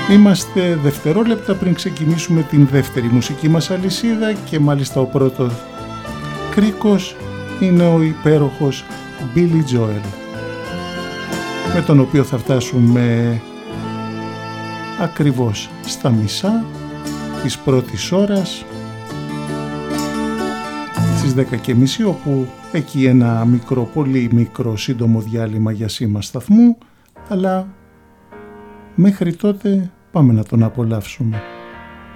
Είμαστε δευτερόλεπτα πριν ξεκινήσουμε την δεύτερη μουσική μας αλυσίδα και μάλιστα ο πρώτος κρίκος είναι ο υπέροχος Billy Joel, με τον οποίο θα φτάσουμε ακριβώς στα μισά της πρώτης ώρας, στις 10:30, όπου εκεί ένα μικρό, πολύ μικρό σύντομο διάλειμμα για σήμα σταθμού, αλλά μέχρι τότε πάμε να τον απολαύσουμε.